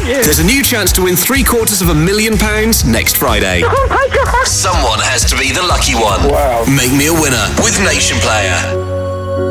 aren't you? There's a new chance to win £750,000 next Friday. Oh my God. Someone has to be the lucky one. Wow. Make me a winner with Nation Player.